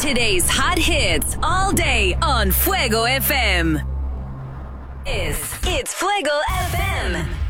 Today's hot hits all day on Fuego FM. It's Fuego FM.